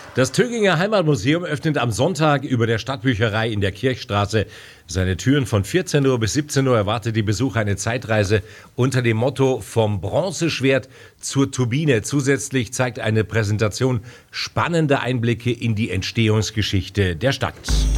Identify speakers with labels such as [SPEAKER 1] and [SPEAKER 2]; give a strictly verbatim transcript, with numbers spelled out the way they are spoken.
[SPEAKER 1] Das Töginger Heimatmuseum öffnet am Sonntag über der Stadtbücherei in der Kirchstraße seine Türen. Von vierzehn Uhr bis siebzehn Uhr erwartet die Besucher eine Zeitreise unter dem Motto „Vom Bronzeschwert zur Turbine". Zusätzlich zeigt eine Präsentation spannende Einblicke in die Entstehungsgeschichte der Stadt.